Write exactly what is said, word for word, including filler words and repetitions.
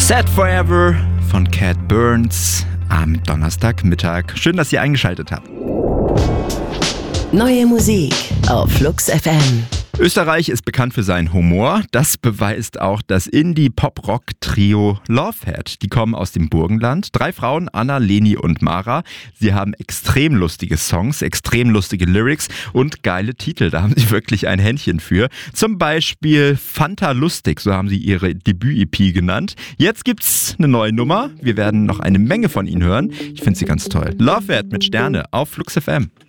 Sad Forever von Cat Burns am Donnerstagmittag. Schön, dass ihr eingeschaltet habt. Neue Musik auf Flux F M. Österreich ist bekannt für seinen Humor. Das beweist auch das Indie-Pop-Rock-Trio Lovehead. Die kommen aus dem Burgenland. Drei Frauen, Anna, Leni und Mara. Sie haben extrem lustige Songs, extrem lustige Lyrics und geile Titel. Da haben sie wirklich ein Händchen für. Zum Beispiel Fanta Lustig, so haben sie ihre Debüt-E P genannt. Jetzt gibt's eine neue Nummer. Wir werden noch eine Menge von ihnen hören. Ich finde sie ganz toll. Lovehead mit Sterne auf Flux F M.